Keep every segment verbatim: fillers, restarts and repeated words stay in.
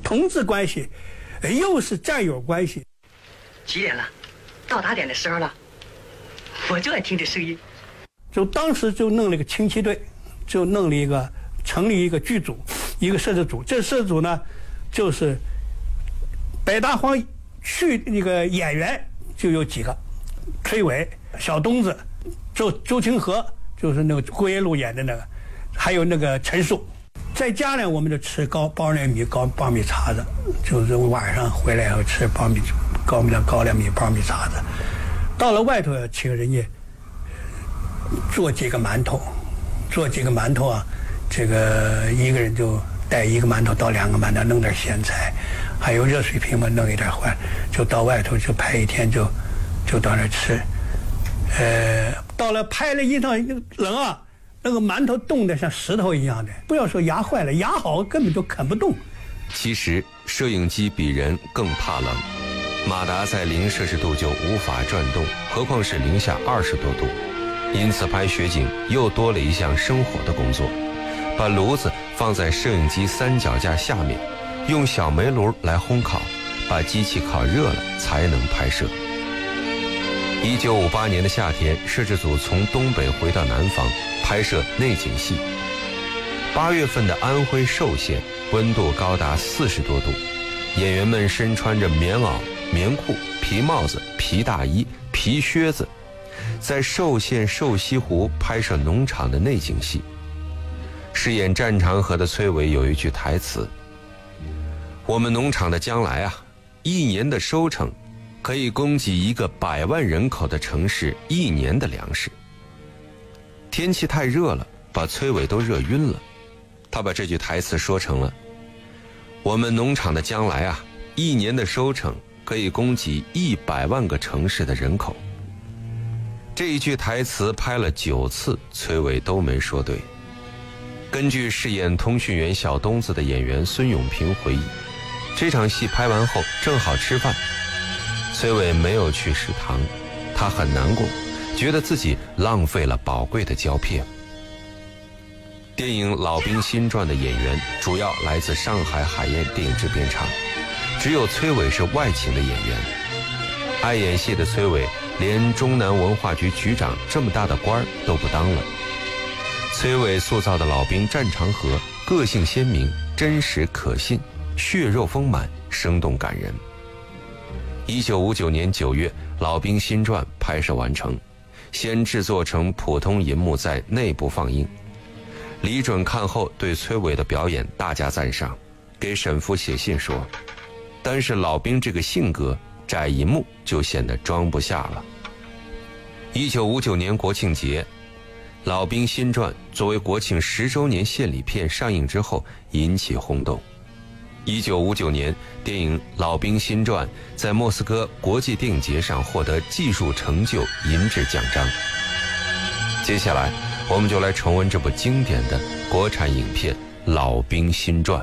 同志关系，又是战友关系。 几点了？到打点的时候了。我就爱听这声音。 就当时就弄了一个轻骑队，就弄了一个成立一个剧组，一个摄制组。这摄制组呢，就是北大荒去那个演员就有几个，崔伟、小东子、周周清河，就是那个郭叶路演的那个，还有那个陈数。在家呢，我们就吃高高粱米、高苞米碴子，就是晚上回来以后吃苞米高粱高粱米、苞米碴子。到了外头要请人家做几个馒头，做几个馒头啊，这个一个人就带一个馒头到两个馒头，弄点咸菜，还有热水瓶嘛，弄一点换，就到外头就拍一天就就到那儿吃。呃，到了拍了一趟冷啊。那个馒头冻得像石头一样的，不要说牙坏了，牙好根本就啃不动。 其实摄影机比人更怕冷，马达在零摄氏度就无法转动，何况是零下二十多度。因此拍雪景又多了一项生火的工作，把炉子放在摄影机三脚架下面，用小煤炉来烘烤，把机器烤热了才能拍摄。一九五八年的夏天，摄制组从东北回到南方拍摄内景戏。八月份的安徽寿县温度高达四十多度，演员们身穿着棉袄、棉裤、皮帽子、皮大衣、皮靴子，在寿县寿西湖拍摄农场的内景戏。饰演战长河的崔伟有一句台词：我们农场的将来啊，一年的收成可以供给一个百万人口的城市一年的粮食。天气太热了，把崔伟都热晕了。他把这句台词说成了：我们农场的将来啊，一年的收成可以供给一百万个城市的人口。这一句台词拍了九次，崔伟都没说对。根据饰演通讯员小东子的演员孙永平回忆，这场戏拍完后正好吃饭，崔伟没有去食堂，他很难过，觉得自己浪费了宝贵的胶片。电影《老兵新传》的演员主要来自上海海燕电影制片厂，只有崔伟是外请的演员。爱演戏的崔伟连中南文化局局长这么大的官儿都不当了。崔伟塑造的老兵战长河个性鲜明，真实可信，血肉丰满，生动感人。一九五九年九月，《老兵新传》拍摄完成，先制作成普通银幕在内部放映。李准看后对崔伟的表演大加赞赏，给沈复写信说，但是老兵这个性格窄银幕就显得装不下了。一九五九年国庆节，《老兵新传》作为国庆十周年献礼片上映之后引起轰动。一九五九年，电影《老兵新传》在莫斯科国际电影节上获得技术成就银质奖章。接下来我们就来重温这部经典的国产影片《老兵新传》。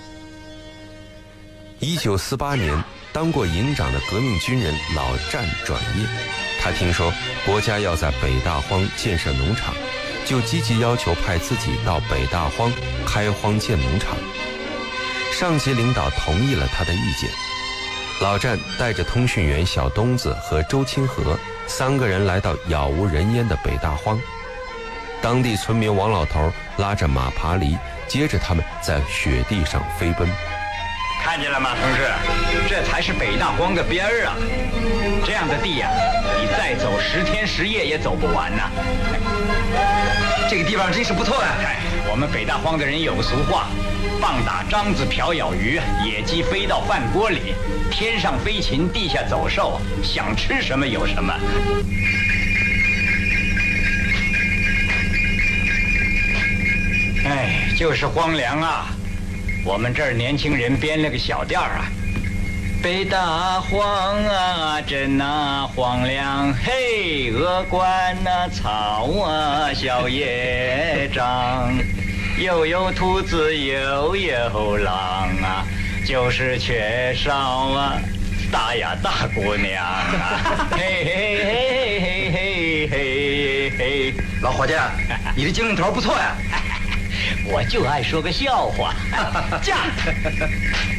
一九四八年，当过营长的革命军人老战转业，他听说国家要在北大荒建设农场，就积极要求派自己到北大荒开荒建农场。上级领导同意了他的意见，老战带着通讯员小东子和周清河三个人来到杳无人烟的北大荒。当地村民王老头拉着马爬犁，接着他们在雪地上飞奔。 看见了吗，同志？这才是北大荒的边儿啊！这样的地呀、啊，你再走十天十夜也走不完呐、啊。这个地方真是不错呀、啊！哎，我们北大荒的人有个俗话：棒打獐子，瓢舀鱼，野鸡飞到饭锅里，天上飞禽，地下走兽，想吃什么有什么。哎，就是荒凉啊！我们这儿年轻人编了个小调啊，北大荒啊，真啊荒凉，嘿，鹅冠那草啊，小野长，又有兔子又有狼啊，就是缺少啊大呀大姑娘啊，嘿嘿嘿嘿嘿嘿嘿， 老伙计，你的精神头不错呀。 我就爱说个笑话，驾！